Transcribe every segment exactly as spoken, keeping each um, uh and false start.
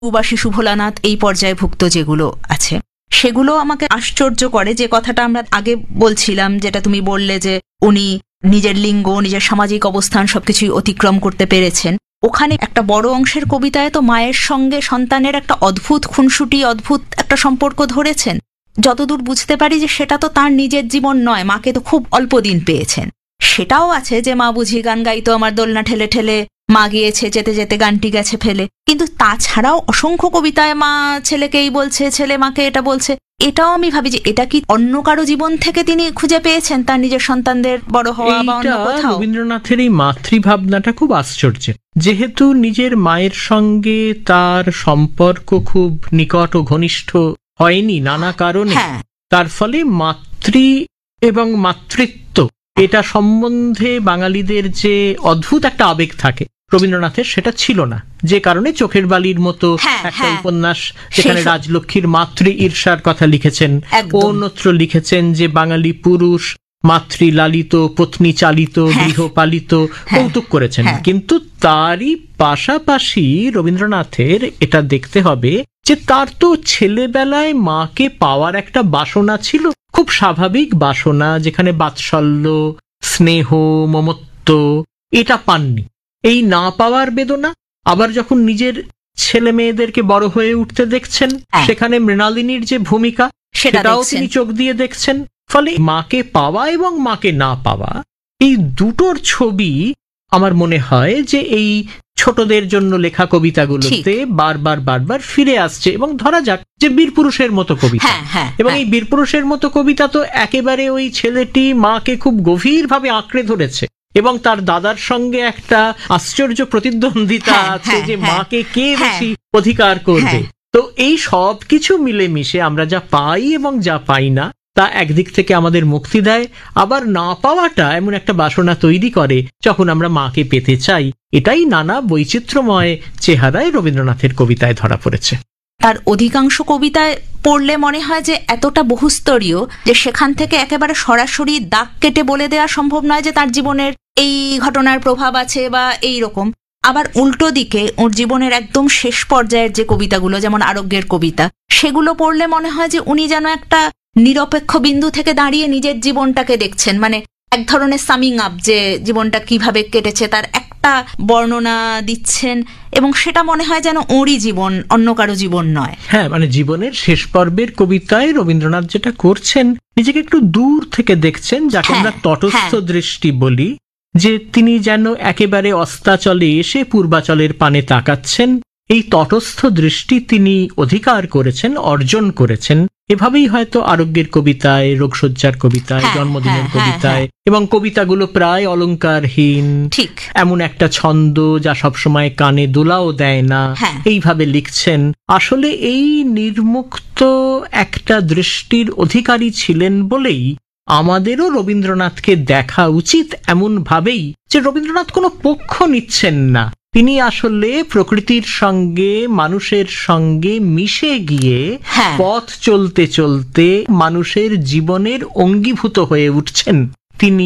বা শিশু ভোলানাথ এই পর্যায়ভুক্ত যেগুলো আছে সেগুলো আমাকে আশ্চর্য করে। যে কথাটা আমরা আগে বলছিলাম, যেটা তুমি বললে যে উনি নিজের লিঙ্গ, নিজের সামাজিক অবস্থান সবকিছুই অতিক্রম করতে পেরেছেন, ওখানে একটা বড় অংশের কবিতায় তো মায়ের সঙ্গে সন্তানের একটা অদ্ভুত খুনসুটি, অদ্ভুত একটা সম্পর্ক ধরেছেন। যতদূর বুঝতে পারি যে সেটা তো তার নিজের জীবন নয়, মাকে তো খুব অল্প দিন পেয়েছেন। সেটাও আছে যে মা বুঝি গান গাইতো, আমার দোলনা ঠেলে ঠেলে মা গিয়েছে, যেতে যেতে গানটি গেছে ফেলে। কিন্তু তাছাড়াও অসংখ্য কবিতায় মা ছেলেকেই বলছে, ছেলে মাকে এটা বলছে। এটাও আমি ভাবি যে এটা কি অন্য কারো জীবন থেকে তিনি খুঁজে পেয়েছেন, তার নিজের সন্তানদের বড় হওয়া বা অন্য কোথাও? রবীন্দ্রনাথের এই মাতৃভাবনাটা খুব আশ্চর্যের। যেহেতু নিজের মায়ের সঙ্গে তার সম্পর্ক খুব নিকট ও ঘনিষ্ঠ হয়নি নানা কারণে, তার ফলে মাতৃ এবং মাতৃত্ব এটা সম্বন্ধে বাঙালিদের যে অদ্ভুত একটা আবেগ থাকে, রবীন্দ্রনাথের সেটা ছিল না। যে কারণে চোখের বালির মতো একটা উপন্যাস যেখানে রাজলক্ষ্মীর মাতৃ ঈর্ষার কথা লিখেছেন, অন্যত্র লিখেছেন যে বাঙালি পুরুষ মাতৃ লালিত, পত্নী চালিত, গৃহপালিত, কৌতুক করেছেন। কিন্তু তারই পাশাপাশি রবীন্দ্রনাথের এটা দেখতে হবে যে তার তো ছেলেবেলায় মাকে পাওয়ার একটা বাসনা ছিল, খুব স্বাভাবিক বাসনা, যেখানে বাৎসল্য, স্নেহ, মমত্ব এটা পাননি। এই না পাওয়ার বেদনা, আবার যখন নিজের ছেলে মেয়েদেরকে বড় হয়ে উঠতে দেখছেন, সেখানে মৃণালিনীর যে ভূমিকা সেটাও তিনি চোখ দিয়ে দেখছেন। ফলে মাকে পাওয়া এবং মাকে না পাওয়া, এই দুটোর ছবি আমার মনে হয় যে এই ছোটদের জন্য লেখা কবিতাগুলোতে বারবার বারবার ফিরে আসছে। এবং ধরা যাক যে বীরপুরুষের মতো কবিতা, এবং এই বীরপুরুষের মতো কবিতা তো একেবারে ওই ছেলেটি মাকে খুব গভীরভাবে আঁকড়ে ধরেছে এবং তার দাদার সঙ্গে একটা আশ্চর্য প্রতিদ্বন্দ্বিতা আছে যে মাকে কে বেশি অধিকার করবে। তো এই সব কিছু মিলেমিশে আমরা যা পাই এবং যা পাই না তা একদিক থেকে আমাদের মুক্তি দেয়, আবার না পাওয়াটা এমন একটা বাসনা তৈরি করে যখন আমরা মাকে পেতে চাই। এটাই নানা বৈচিত্র্যময় চেহারায় রবীন্দ্রনাথের কবিতায় ধরা পড়েছে। তার অধিকাংশ কবিতায় পড়লে মনে হয় যে এতটা বহুস্তরীয় যে সেখান থেকে একেবারে সরাসরি দাগ কেটে বলে দেওয়া সম্ভব নয় যে তার জীবনের এই ঘটনার প্রভাব আছে বা এই রকম। আবার উল্টো দিকে ওর জীবনের একদম শেষ পর্যায়ের যে কবিতাগুলো, যেমন আরোগ্যের কবিতা, সেগুলো পড়লে মনে হয় যে উনি যেন একটা নিরপেক্ষ বিন্দু থেকে দাঁড়িয়ে নিজের জীবনটাকে দেখছেন, মানে এক ধরনের সামিং আপ, যে জীবনটা কিভাবে কেটেছে তার একটা বর্ণনা দিচ্ছেন, এবং সেটা মনে হয় যেন ওরই জীবন, অন্য কারো জীবন নয়। হ্যাঁ, মানে জীবনের শেষ পর্বের কবিতায় রবীন্দ্রনাথ যেটা করছেন, নিজেকে একটু দূর থেকে দেখছেন, যাকে আমরা তটস্থ দৃষ্টি বলি, যে তিনি যেন একেবারে অস্তাচলে এসে পূর্বাচলের পানে তাকাচ্ছেন। এই তটস্থ দৃষ্টি তিনি অধিকার করেছেন, অর্জন করেছেন। এভাবেই হয়তো আরোগ্যের কবিতায়, রোগশয্যার কবিতায়, জন্মদিনের কবিতায়, এবং কবিতাগুলো প্রায় অলঙ্কারহীন, ঠিক এমন একটা ছন্দ যা সবসময় কানে দোলাও দেয় না, এইভাবে লিখছেন। আসলে এই নির্মুক্ত একটা দৃষ্টির অধিকারী ছিলেন বলেই আমাদেরও রবীন্দ্রনাথকে দেখা উচিত এমন ভাবেই যে রবীন্দ্রনাথ কোনো পক্ষ নিচ্ছেন না। তিনি আসলে প্রকৃতির সঙ্গে, মানুষের সঙ্গে মিশে গিয়ে পথ চলতে চলতে মানুষের জীবনের অঙ্গীভূত হয়ে উঠছেন। তিনি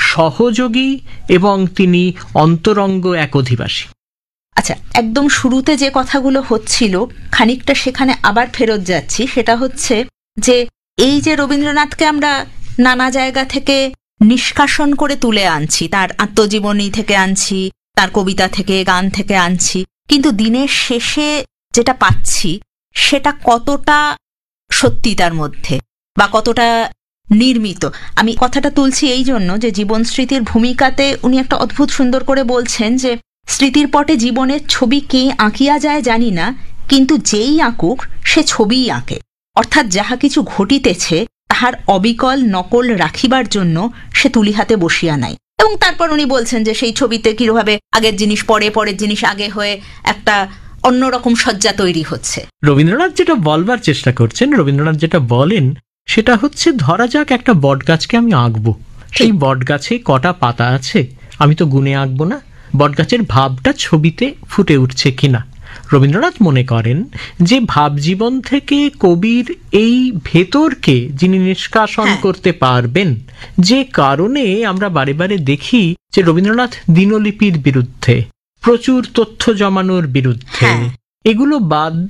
সহযোগী এবং তিনি অন্তরঙ্গ এক অধিবাসী। আচ্ছা, একদম শুরুতে যে কথাগুলো হচ্ছিল খানিকটা সেখানে আবার ফেরত যাচ্ছি। সেটা হচ্ছে যে এই যে রবীন্দ্রনাথকে আমরা নানা জায়গা থেকে নিষ্কাশন করে তুলে আনছি, তার আত্মজীবনী থেকে আনছি, তার কবিতা থেকে, গান থেকে আনছি, কিন্তু দিনের শেষে যেটা পাচ্ছি সেটা কতটা সত্যি তার মধ্যে, বা কতটা নির্মিত। আমি কথাটা তুলছি এই জন্য যে জীবন স্মৃতির ভূমিকাতে উনি একটা অদ্ভুত সুন্দর করে বলছেন যে স্মৃতির পটে জীবনের ছবি কে আঁকিয়া যায় জানি না, কিন্তু যেই আঁকুক সে ছবিই আঁকে। অর্থাৎ যাহা কিছু ঘটিতেছে তাহার অবিকল নকল রাখিবার জন্য সে তুলি হাতে বসিয়া নাই। এবং তারপর উনি বলছেন যে সেই ছবিতে কিভাবে আগের জিনিস পরে, পরের জিনিস আগে হয়ে একটা অন্যরকম সজ্জা তৈরি হচ্ছে। রবীন্দ্রনাথ যেটা বলবার চেষ্টা করছেন, রবীন্দ্রনাথ যেটা বলেন সেটা হচ্ছে, ধরা যাক একটা বট গাছকে আমি আঁকবো, সেই বট গাছে কটা পাতা আছে আমি তো গুনে আঁকবো না, বট গাছের ভাবটা ছবিতে ফুটে উঠছে কিনা। রবীন্দ্রনাথ মনে করেন যে ভাবজীবন থেকে কবির এই ভেতরকে যিনি নিষ্কাশন করতে পারবেন, যে কারণে আমরা বারে বারে দেখি যে রবীন্দ্রনাথ দিনলিপির বিরুদ্ধে, প্রচুর তথ্য জমানোর বিরুদ্ধে, এগুলো বাদ